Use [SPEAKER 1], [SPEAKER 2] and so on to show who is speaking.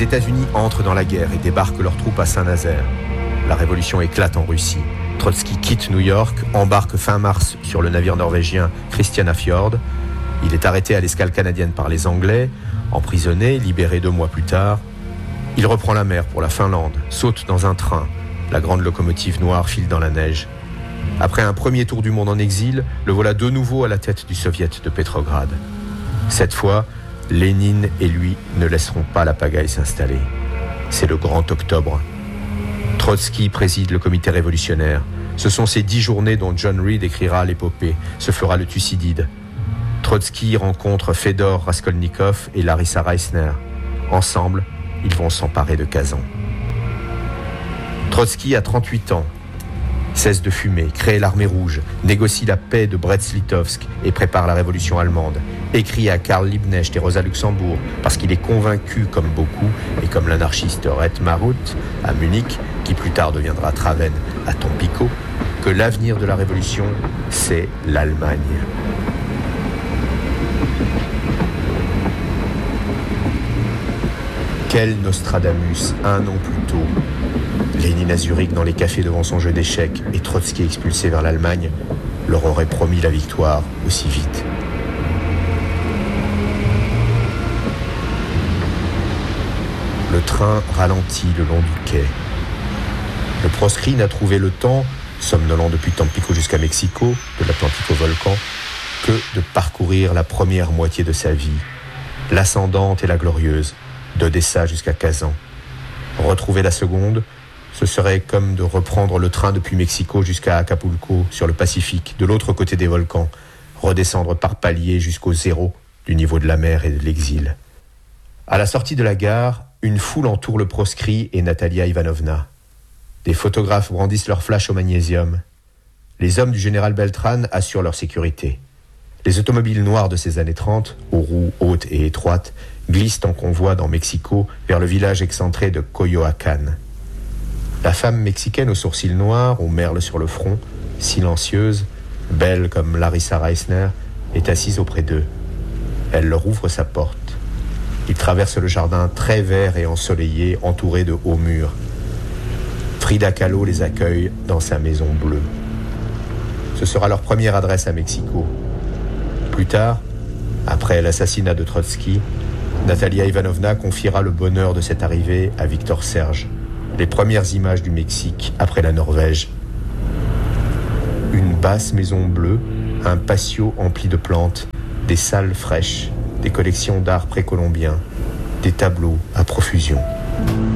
[SPEAKER 1] Les États-Unis entrent dans la guerre et débarquent leurs troupes à Saint-Nazaire. La révolution éclate en Russie. Trotsky quitte New York, embarque fin mars sur le navire norvégien Christianafjord. Il est arrêté à l'escale canadienne par les Anglais, emprisonné, libéré 2 mois plus tard. Il reprend la mer pour la Finlande, saute dans un train. La grande locomotive noire file dans la neige. Après un premier tour du monde en exil, le voilà de nouveau à la tête du soviet de Petrograd. Cette fois, Lénine et lui ne laisseront pas la pagaille s'installer. C'est le grand octobre. Trotsky préside le comité révolutionnaire. Ce sont ces 10 journées dont John Reed écrira l'épopée, se fera le Thucydide. Trotsky rencontre Fedor Raskolnikov et Larissa Reisner. Ensemble, ils vont s'emparer de Kazan. Trotsky a 38 ans, cesse de fumer, crée l'armée rouge, négocie la paix de Brest-Litovsk et prépare la révolution allemande. Écrit à Karl Liebknecht et Rosa Luxembourg parce qu'il est convaincu, comme beaucoup, et comme l'anarchiste Red Maruth à Munich, qui plus tard deviendra Traven à Tampico, que l'avenir de la révolution, c'est l'Allemagne. Quel Nostradamus, 1 an plus tôt. Lénine à Zurich dans les cafés devant son jeu d'échecs et Trotsky expulsé vers l'Allemagne leur aurait promis la victoire aussi vite. Le train ralentit le long du quai. Le proscrit n'a trouvé le temps, somnolent depuis Tampico jusqu'à Mexico, de l'Atlantique au volcan, que de parcourir la première moitié de sa vie, l'ascendante et la glorieuse, d'Odessa jusqu'à Kazan. Retrouver la seconde, ce serait comme de reprendre le train depuis Mexico jusqu'à Acapulco, sur le Pacifique, de l'autre côté des volcans, redescendre par paliers jusqu'au zéro du niveau de la mer et de l'exil. À la sortie de la gare, une foule entoure le proscrit et Natalia Ivanovna. Des photographes brandissent leurs flashs au magnésium. Les hommes du général Beltrán assurent leur sécurité. Les automobiles noires de ces années 30, aux roues hautes et étroites, glissent en convoi dans Mexico vers le village excentré de Coyoacán. La femme mexicaine aux sourcils noirs, aux merles sur le front, silencieuse, belle comme Larissa Reisner, est assise auprès d'eux. Elle leur ouvre sa porte. Ils traversent le jardin très vert et ensoleillé, entouré de hauts murs. Frida Kahlo les accueille dans sa maison bleue. Ce sera leur première adresse à Mexico. Plus tard, après l'assassinat de Trotsky, Natalia Ivanovna confiera le bonheur de cette arrivée à Victor Serge. Les premières images du Mexique après la Norvège. Une basse maison bleue, un patio empli de plantes, des salles fraîches, des collections d'art précolombien, des tableaux à profusion.